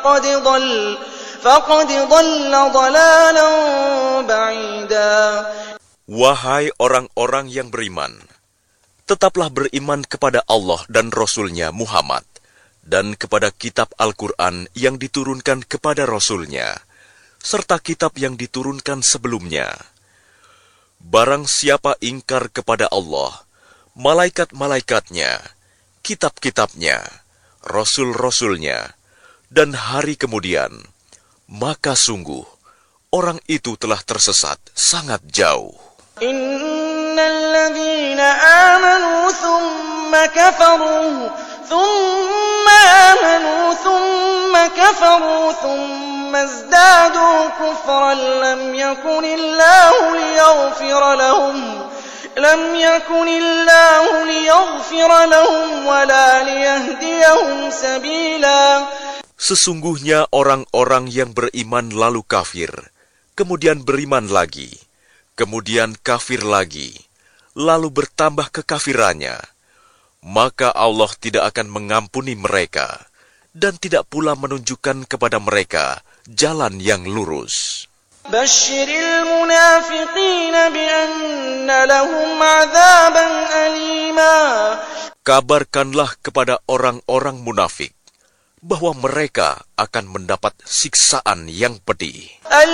فقد ضل ضلالا بعيدا. Wahai orang-orang yang beriman, tetaplah beriman kepada Allah dan Rasul-Nya Muhammad, dan kepada kitab Al-Quran yang diturunkan kepada Rasul-Nya, serta kitab yang diturunkan sebelumnya. Barang siapa ingkar kepada Allah, malaikat-malaikatnya, kitab-kitabnya, Rasul-Rasul-Nya, dan hari kemudian, maka sungguh, orang itu telah tersesat sangat jauh. Innal ladzina amanu thumma kafaru thumma izdadu kufran lam yakunillahu liyaghfira lahum wala liyahdiyahum sabila. Sesungguhnya orang-orang yang beriman lalu kafir, kemudian beriman lagi, kemudian kafir lagi, lalu bertambah kekafirannya, maka Allah tidak akan mengampuni mereka, dan tidak pula menunjukkan kepada mereka jalan yang lurus. Basyiril munafiqina bi'anna lahum 'adzaban alima. Kabarkanlah kepada orang-orang munafik bahwa mereka akan mendapat siksaan yang pedih.